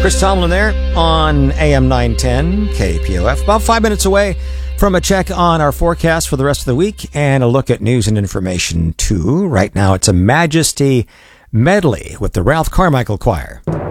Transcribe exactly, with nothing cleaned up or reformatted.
Chris Tomlin there on A M nine ten K P O F. About five minutes away from a check on our forecast for the rest of the week and a look at news and information too. Right now it's a Majesty medley with the Ralph Carmichael Choir.